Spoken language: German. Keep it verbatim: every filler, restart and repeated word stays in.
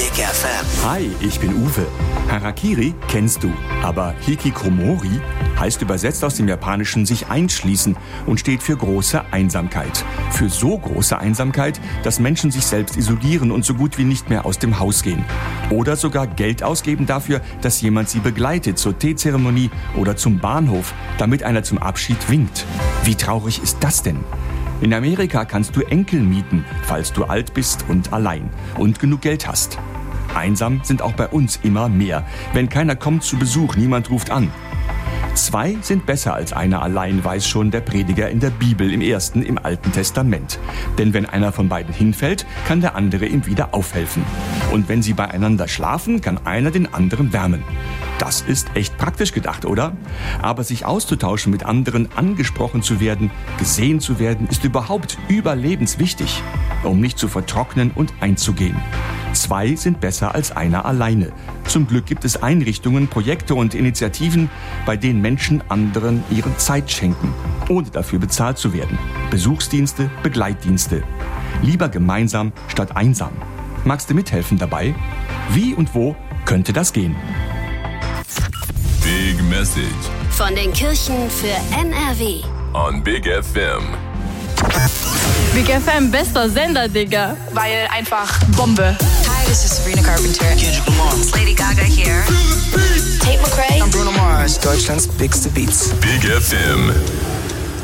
Big F M. Hi, ich bin Uwe. Harakiri kennst du, aber Hikikomori heißt übersetzt aus dem Japanischen sich einschließen und steht für große Einsamkeit. Für so große Einsamkeit, dass Menschen sich selbst isolieren und so gut wie nicht mehr aus dem Haus gehen. Oder sogar Geld ausgeben dafür, dass jemand sie begleitet zur Teezeremonie oder zum Bahnhof, damit einer zum Abschied winkt. Wie traurig ist das denn? In Amerika kannst du Enkel mieten, falls du alt bist und allein und genug Geld hast. Einsam sind auch bei uns immer mehr. Wenn keiner kommt zu Besuch, niemand ruft an. Zwei sind besser als einer allein, weiß schon der Prediger in der Bibel im Ersten, im Alten Testament. Denn wenn einer von beiden hinfällt, kann der andere ihm wieder aufhelfen. Und wenn sie beieinander schlafen, kann einer den anderen wärmen. Das ist echt praktisch gedacht, oder? Aber sich auszutauschen mit anderen, angesprochen zu werden, gesehen zu werden, ist überhaupt überlebenswichtig, um nicht zu vertrocknen und einzugehen. Zwei sind besser als einer alleine. Zum Glück gibt es Einrichtungen, Projekte und Initiativen, bei denen Menschen anderen ihre Zeit schenken, ohne dafür bezahlt zu werden. Besuchsdienste, Begleitdienste. Lieber gemeinsam statt einsam. Magst du mithelfen dabei? Wie und wo könnte das gehen? Big Message von den Kirchen für N R W on Big F M. Big F M, bester Sender, Digga. Weil einfach Bombe. Hi, this is Sabrina Carpenter. Kendrick Lamar. It's Lady Gaga here. Tate McRae. I'm Bruno Mars. Deutschlands biggeste Beats. Big F M.